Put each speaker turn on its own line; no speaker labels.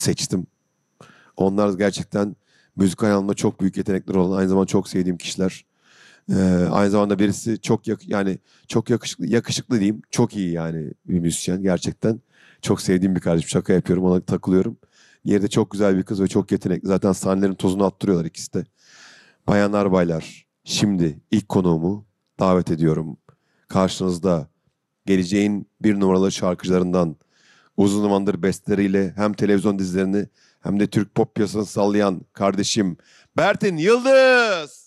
seçtim. Onlar gerçekten müzik anlamda çok büyük yetenekleri olan, aynı zamanda çok sevdiğim kişiler. Ee, Aynı zamanda birisi çok yani çok yakışıklı diyeyim. Çok iyi yani bir müzisyen gerçekten. Çok sevdiğim bir kardeşim. Şaka yapıyorum, ona takılıyorum. Diğeri de çok güzel bir kız ve çok yetenekli. Zaten sahnelerin tozunu attırıyorlar ikisi de. Bayanlar baylar, şimdi ilk konuğumu davet ediyorum. Karşınızda geleceğin bir numaralı şarkıcılarından, uzun zamandır besteleriyle hem televizyon dizilerini hem de Türk pop piyasasını sallayan kardeşim Bertin Yıldız.